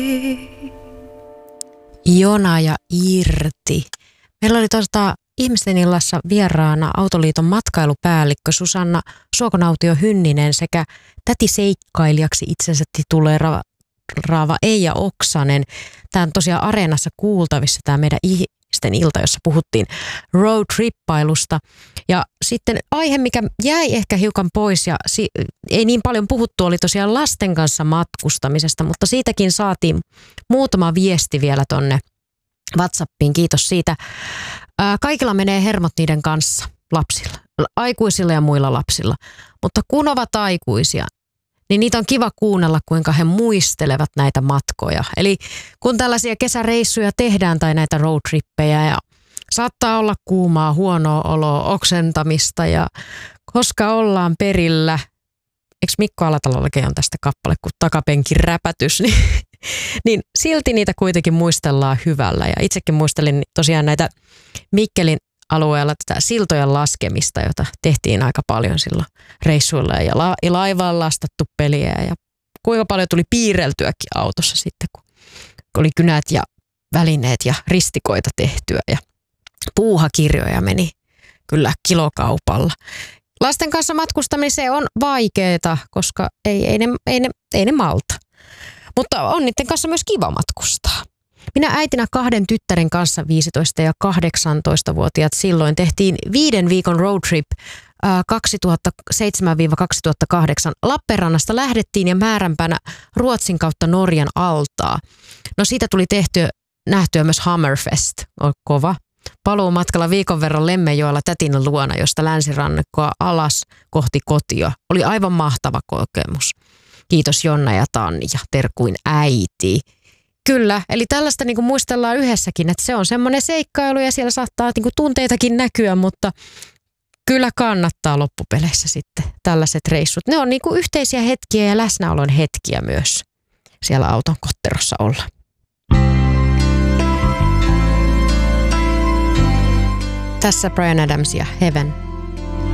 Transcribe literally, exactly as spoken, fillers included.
Jona ja Irti. Meillä oli tuosta Ihmisten illassa vieraana Autoliiton matkailupäällikkö Susanna Suokonautio-Hynninen sekä tätiseikkailijaksi itsensä tituleeraava Eija Oksanen. Tämä on tosiaan Areenassa kuultavissa tämä meidän Ihmisten ilta, jossa puhuttiin roadtrippailusta. Ja sitten aihe, mikä jäi ehkä hiukan pois ja si- ei niin paljon puhuttu, oli tosiaan lasten kanssa matkustamisesta, mutta siitäkin saatiin muutama viesti vielä tonne WhatsAppiin. Kiitos siitä. Ää, kaikilla menee hermot niiden kanssa, lapsilla, aikuisilla ja muilla lapsilla. Mutta kun ovat aikuisia, niin niitä on kiva kuunnella, kuinka he muistelevat näitä matkoja. Eli kun tällaisia kesäreissuja tehdään tai näitä roadtrippejä ja saattaa olla kuumaa, huonoa oloa, oksentamista ja koska ollaan perillä, eikö Mikko Alatalollakin on tästä kappale kuin takapenkin räpätys, niin, niin silti niitä kuitenkin muistellaan hyvällä. Ja itsekin muistelin tosiaan näitä Mikkelin alueella tätä siltojen laskemista, jota tehtiin aika paljon silloin reissuilla ja, la- ja laivaan lastattu peliä ja kuinka paljon tuli piirreltyäkin autossa sitten, kun oli kynät ja välineet ja ristikoita tehtyä ja puuhakirjoja meni kyllä kilokaupalla. Lasten kanssa matkustamiseen on vaikeaa, koska ei, ei, ne, ei, ne, ei ne malta. Mutta on niiden kanssa myös kiva matkustaa. Minä äitinä kahden tyttären kanssa viisitoista- ja kahdeksantoistavuotiaat silloin tehtiin viiden viikon roadtrip kaksituhattaseitsemän kaksituhattakahdeksan. Lappeenrannasta lähdettiin ja määränpänä Ruotsin kautta Norjan altaa. No siitä tuli tehtyä, nähtyä myös Hammerfest, on kova. Paluumatkalla viikon verran Lemmenjoella tätin luona, josta länsirannikkoa alas kohti kotia. Oli aivan mahtava kokemus. Kiitos Jonna ja Tanja, terkuin äiti. Kyllä, eli tällaista niin kuin muistellaan yhdessäkin, että se on semmoinen seikkailu ja siellä saattaa niin kuin tunteitakin näkyä, mutta kyllä kannattaa loppupeleissä sitten tällaiset reissut. Ne on niin kuin yhteisiä hetkiä ja läsnäolon hetkiä myös siellä auton kotterossa olla. Tässä Bryan Adams ja Heaven.